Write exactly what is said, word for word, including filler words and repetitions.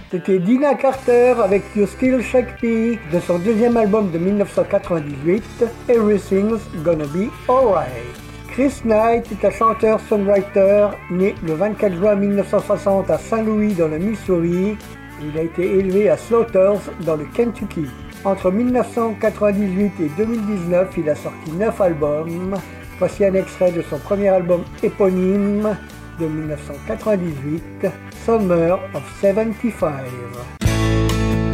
C'était Dina Carter avec You Still Shake Me de son deuxième album de dix-neuf cent quatre-vingt-dix-huit, Everything's Gonna Be Alright. Chris Knight est un chanteur-songwriter né le vingt-quatre juin mille neuf cent soixante à Saint-Louis dans le Missouri. Il a été élevé à Slaughters dans le Kentucky. Entre mille neuf cent quatre-vingt-dix-huit et deux mille dix-neuf, il a sorti neuf albums. Voici un extrait de son premier album éponyme de mille neuf cent quatre-vingt-dix-huit, Summer of soixante-quinze.